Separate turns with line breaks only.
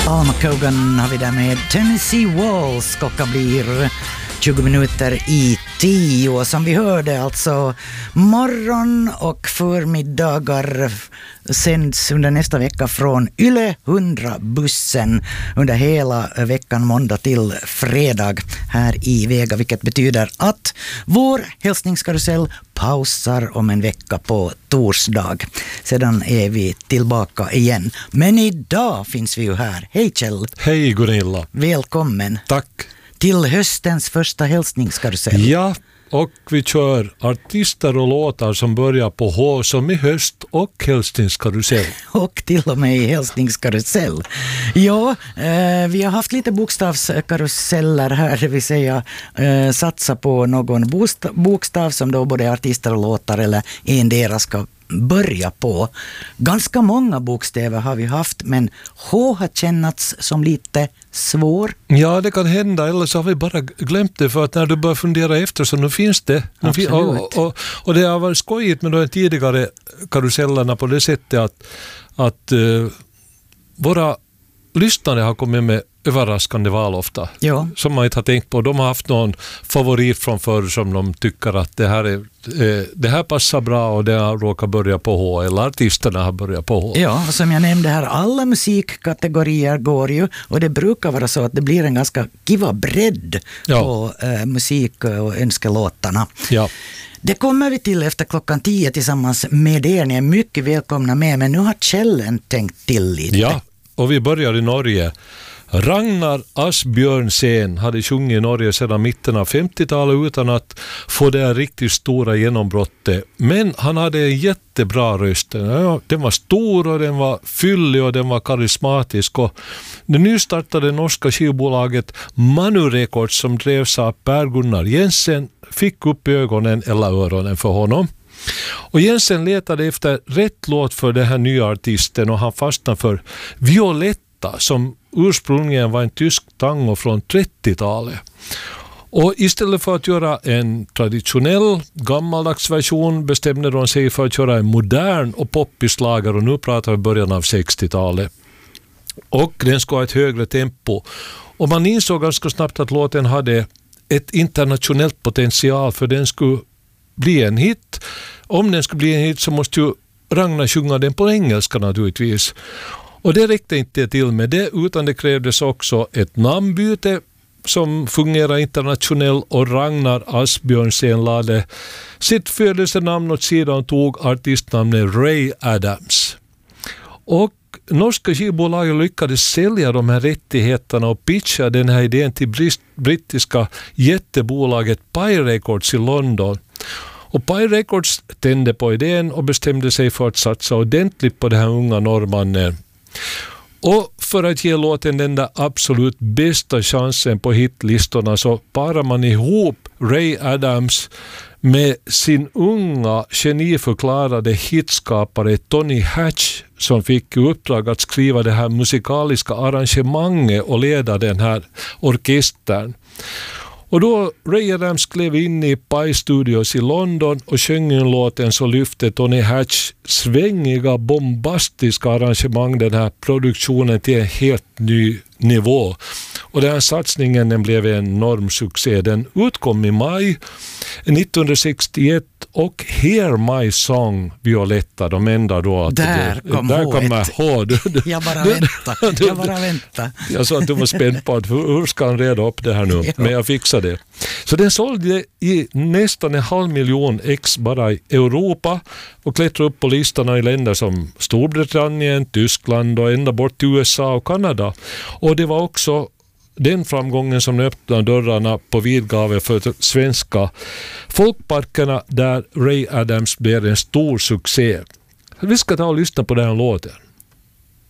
Alma Cogan har vi där med Tennessee Walls. Klockan blir 20 minuter i 10. Som vi hörde alltså morgon och förmiddagar sänds under nästa vecka från Yle 100-bussen under hela veckan måndag till fredag här i Vega, vilket betyder att vår hälsningskarusell pausar om en vecka på torsdag. Sedan är vi tillbaka igen. Men idag finns vi ju här. Hej Kjell.
Hej Gunilla.
Välkommen.
Tack.
Till höstens första hälsningskarusell.
Ja, och vi kör artister och låtar som börjar på H som i höst och hälsningskarusell.
Och till och med i hälsningskarusell. Ja, vi har haft lite bokstavskaruseller här, det vill säga satsa på någon bokstav som då både artister och låtar eller endera ska börja på. Ganska många bokstäver har vi haft, men H har kännats som lite svår.
Ja, det kan hända, eller så har vi bara glömt det, för att när du börjar fundera efter så nu finns det. Och det har varit skojigt med de tidigare karusellerna på det sättet att våra lyssnare har kommit med överraskande val ofta.
Ja.
Som man inte har tänkt på. De har haft någon favorit från förr som de tycker att det här passar bra och det råkar börja på H, eller artisterna har börjat på H.
Ja, och som jag nämnde här, alla musikkategorier går ju, och det brukar vara så att det blir en ganska kiva bredd på musik och önskelåtarna. Ja. Det kommer vi till efter klockan 10 tillsammans med er. Ni är mycket välkomna med, men nu har Kjellen tänkt till lite.
Ja, och vi börjar i Norge. Ragnar Asbjørnsen hade sjungit i Norge sedan mitten av 50-talet utan att få det riktigt stora genombrottet. Men han hade en jättebra röst. Den var stor och den var fyllig och den var karismatisk. Och det nystartade norska skivbolaget Manu Records, som drevs av Per-Gunnar Jensen, fick upp ögonen eller öronen för honom. Och Jensen letade efter rätt låt för den här nya artisten, och han fastnade för Violetta, som ursprungligen var en tysk tango från 30-talet. Och istället för att göra en traditionell gammaldags version bestämde de sig för att göra en modern och poppig slager, och nu pratar vi början av 60-talet. Och den ska ha ett högre tempo. Och man insåg ganska snabbt att låten hade ett internationellt potential, för den skulle bli en hit. Om den skulle bli en hit så måste ju Ragnar sjunga den på engelska naturligtvis. Och det räckte inte till med det, utan det krävdes också ett namnbyte som fungerar internationellt, och Ragnar Asbjørnsen lade sitt födelsenamn åt sidan och tog artistnamnet Ray Adams. Och norska skivbolaget lyckades sälja de här rättigheterna och pitcha den här idén till brittiska jättebolaget Pye Records i London. Och Pye Records tände på idén och bestämde sig för att satsa ordentligt på den här unga norrmannen. Och för att ge låten den där absolut bästa chansen på hitlistorna så parar man ihop Ray Adams med sin unga geniförklarade hitskapare Tony Hatch, som fick uppdrag att skriva det här musikaliska arrangemanget och leda den här orkestern. Och då Ray Adams klev in i Pye Studios i London och sjöng en låten, så lyfte Tony Hatch svängiga, bombastiska arrangemang den här produktionen till en helt ny nivå. Och den här satsningen den blev en enorm succé. Den utkom i maj 1961, och Hear My Song, Violetta, de enda då att
där kommer H. Jag bara vänta.
Jag sa att du var spänd på att hur ska han reda upp det här nu, ja. Men jag fixade det. Så den sålde i nästan 500 000 ex bara i Europa och klättrade upp på listorna i länder som Storbritannien, Tyskland och ända bort till USA och Kanada. Och det var också den framgången som öppnade dörrarna på vid gavel för svenska folkparkerna, där Ray Adams blev en stor succé. Vi ska ta och lyssna på den här låten.